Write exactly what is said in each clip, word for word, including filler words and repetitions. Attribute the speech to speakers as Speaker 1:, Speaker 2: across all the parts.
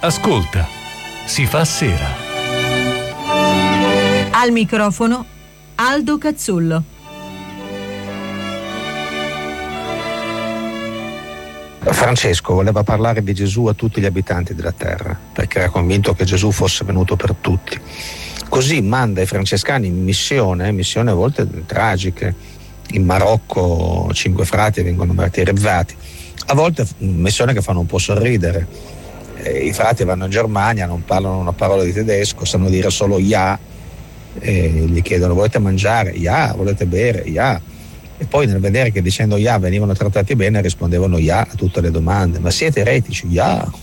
Speaker 1: Ascolta, si fa sera.
Speaker 2: Al microfono Aldo Cazzullo.
Speaker 3: Francesco voleva parlare di Gesù a tutti gli abitanti della terra, perché era convinto che Gesù fosse venuto per tutti. Così manda i francescani in missione, missioni a volte tragiche. In Marocco cinque frati vengono martirizzati, a volte missioni che fanno un po' sorridere. Eh, I frati vanno in Germania, non parlano una parola di tedesco, sanno dire solo ja, e gli chiedono: volete mangiare? Ja. Volete bere? Ja. E poi nel vedere che dicendo ja venivano trattati bene rispondevano ja a tutte le domande. Ma siete eretici? Ja.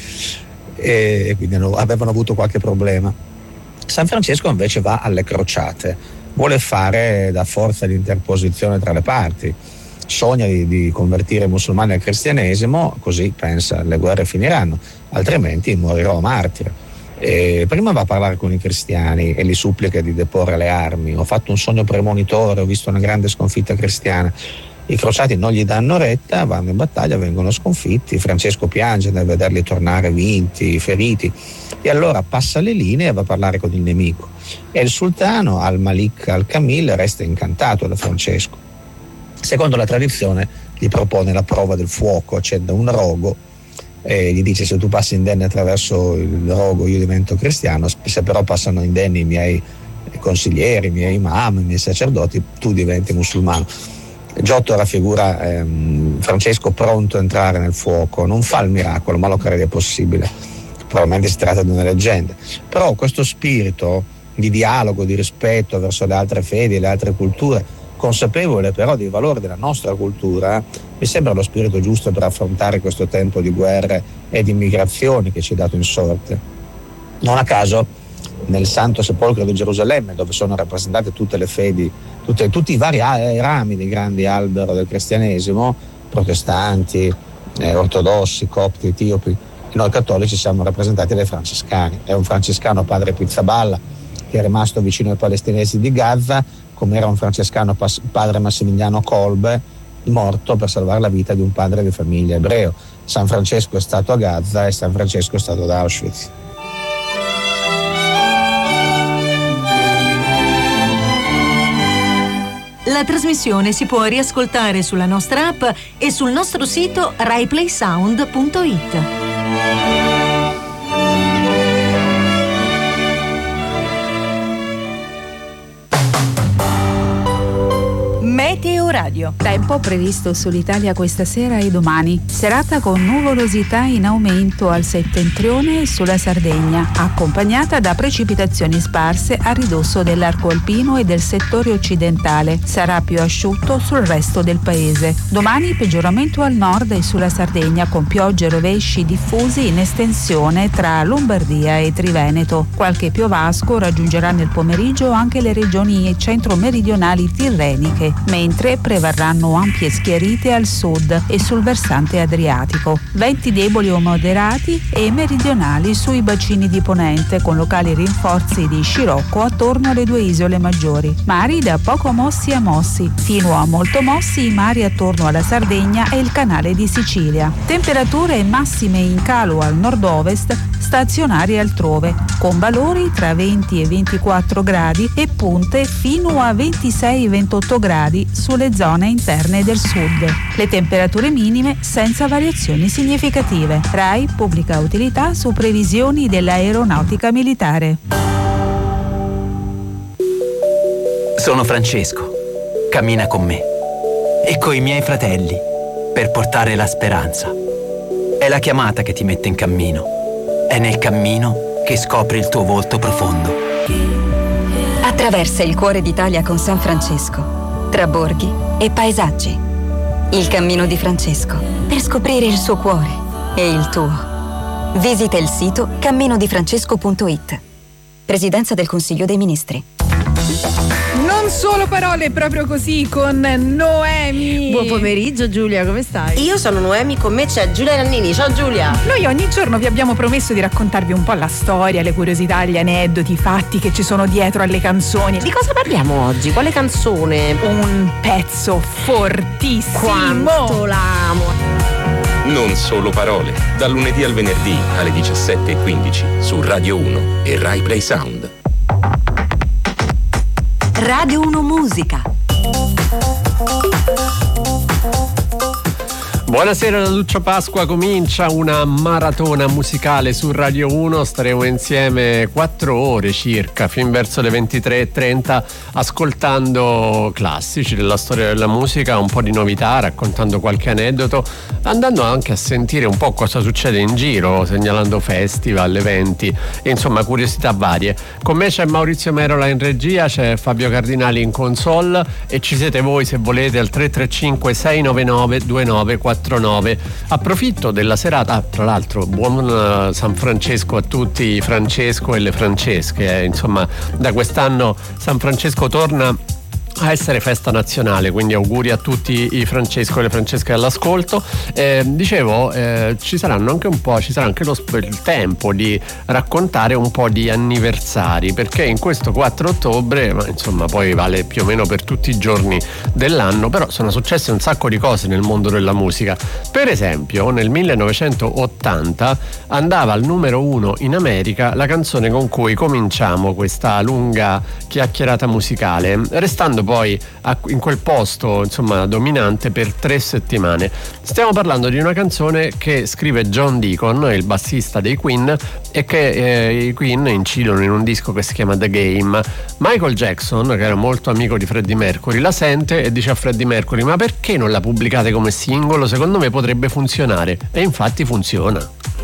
Speaker 3: E quindi avevano avuto qualche problema. San Francesco invece va alle crociate, vuole fare da forza di interposizione tra le parti, sogna di, di convertire i musulmani al cristianesimo, così pensa le guerre finiranno, altrimenti morirò martire. E prima va a parlare con i cristiani e li supplica di deporre le armi. Ho fatto un sogno premonitore, ho visto una grande sconfitta cristiana. I crociati non gli danno retta, vanno in battaglia, vengono sconfitti. Francesco piange nel vederli tornare vinti, feriti, e allora passa le linee e va a parlare con il nemico. E il sultano al-Malik al-Kamil resta incantato da Francesco. Secondo la tradizione gli propone la prova del fuoco, accende un rogo e gli dice: se tu passi indenni attraverso il rogo io divento cristiano, se però passano indenni i miei consiglieri, i miei imam, i miei sacerdoti, tu diventi musulmano. Giotto raffigura ehm, Francesco pronto a entrare nel fuoco, non fa il miracolo ma lo crede possibile. Probabilmente si tratta di una leggenda, però questo spirito di dialogo, di rispetto verso le altre fedi e le altre culture, consapevole però dei valori della nostra cultura, mi sembra lo spirito giusto per affrontare questo tempo di guerre e di migrazioni che ci è dato in sorte. Non a caso nel Santo Sepolcro di Gerusalemme, dove sono rappresentate tutte le fedi, tutte, tutti i vari rami dei grandi albero del cristianesimo, protestanti, eh, ortodossi, copti, etiopi, e noi cattolici siamo rappresentati dai francescani. È un francescano, padre Pizzaballa, che è rimasto vicino ai palestinesi di Gaza, come era un francescano padre Massimiliano Kolbe, morto per salvare la vita di un padre di famiglia ebreo. San Francesco è stato a Gaza e San Francesco è stato ad Auschwitz.
Speaker 2: La trasmissione si può riascoltare sulla nostra app e sul nostro sito rai play sound punto it. Meteo Radio.
Speaker 4: Tempo previsto sull'Italia questa sera e domani. Serata con nuvolosità in aumento al settentrione e sulla Sardegna, accompagnata da precipitazioni sparse a ridosso dell'arco alpino e del settore occidentale. Sarà più asciutto sul resto del paese. Domani peggioramento al nord e sulla Sardegna, con piogge e rovesci diffusi in estensione tra Lombardia e Triveneto. Qualche piovasco raggiungerà nel pomeriggio anche le regioni centro-meridionali tirreniche, mentre prevarranno ampie schiarite al sud e sul versante adriatico. Venti deboli o moderati e meridionali sui bacini di ponente, con locali rinforzi di scirocco attorno alle due isole maggiori. Mari da poco mossi a mossi, fino a molto mossi i mari attorno alla Sardegna e il canale di Sicilia. Temperature massime in calo al nord-ovest, stazionarie altrove, con valori tra venti e ventiquattro gradi e punte fino a ventisei ventotto gradi sulle zone interne del sud. Le temperature minime senza variazioni significative. RAI pubblica utilità su previsioni dell'aeronautica militare.
Speaker 5: Sono Francesco. Cammina con me e coi miei fratelli per portare la speranza. È la chiamata che ti mette in cammino. È nel cammino che scopri il tuo volto profondo.
Speaker 6: Attraversa il cuore d'Italia con San Francesco, tra borghi e paesaggi. Il cammino di Francesco, per scoprire il suo cuore e il tuo. Visita il sito cammino di francesco punto it. Presidenza del Consiglio dei Ministri.
Speaker 7: Non solo parole, proprio così, con Noemi.
Speaker 8: Buon pomeriggio Giulia, come stai?
Speaker 9: Io sono Noemi, con me c'è Giulia Rannini. Ciao Giulia.
Speaker 7: Noi ogni giorno vi abbiamo promesso di raccontarvi un po' la storia, le curiosità, gli aneddoti, i fatti che ci sono dietro alle canzoni.
Speaker 9: Di cosa parliamo oggi? Quale canzone?
Speaker 7: Un pezzo fortissimo.
Speaker 9: Quanto l'amo.
Speaker 10: Non solo parole, dal lunedì al venerdì alle diciassette e quindici su Radio uno e Rai Play Sound.
Speaker 2: Radio uno Musica.
Speaker 11: Buonasera da Lucio Pasqua, comincia una maratona musicale su Radio uno, staremo insieme quattro ore circa, fin verso le ventitré e trenta, ascoltando classici della storia della musica, un po' di novità, raccontando qualche aneddoto, andando anche a sentire un po' cosa succede in giro, segnalando festival, eventi, e insomma curiosità varie. Con me c'è Maurizio Merola in regia, c'è Fabio Cardinali in console e ci siete voi se volete al tre tre cinque sei nove nove due nove quattro nove. Approfitto della serata, tra l'altro buon San Francesco a tutti i Francesco e le Francesche, eh. Insomma da quest'anno San Francesco torna a essere festa nazionale, quindi auguri a tutti i Francesco e le Francesche all'ascolto. Eh, dicevo, eh, ci saranno anche un po', ci sarà anche lo, il tempo di raccontare un po' di anniversari, perché in questo quattro ottobre, ma insomma poi vale più o meno per tutti i giorni dell'anno, però sono successe un sacco di cose nel mondo della musica. Per esempio nel millenovecentottanta andava al numero uno in America la canzone con cui cominciamo questa lunga chiacchierata musicale, restando poi a, in quel posto insomma dominante per tre settimane. Stiamo parlando di una canzone che scrive John Deacon, il bassista dei Queen, e che eh, i Queen incidono in un disco che si chiama The Game. Michael Jackson, che era molto amico di Freddie Mercury, la sente e dice a Freddie Mercury: ma perché non la pubblicate come singolo? Secondo me potrebbe funzionare. E infatti funziona.